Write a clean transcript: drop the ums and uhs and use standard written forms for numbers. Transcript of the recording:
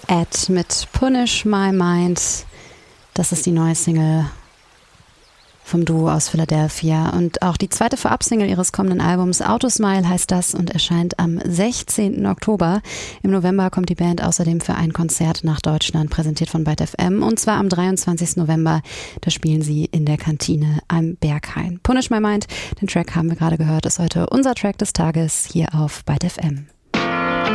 Ed mit Punish My Mind. Das ist die neue Single vom Duo aus Philadelphia. Und auch die zweite Vorabsingle ihres kommenden Albums Autosmile heißt das und erscheint am 16. Oktober. Im November kommt die Band außerdem für ein Konzert nach Deutschland, präsentiert von Byte FM. Und zwar am 23. November. Da spielen sie in der Kantine am Berghain. Punish My Mind, den Track haben wir gerade gehört, ist heute unser Track des Tages hier auf Byte FM.